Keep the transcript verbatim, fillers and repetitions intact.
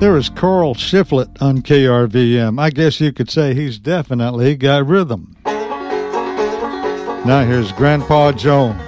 there is Carl Shiflett on K R V M. I guess you could say he's definitely got rhythm. Now here's Grandpa Jones.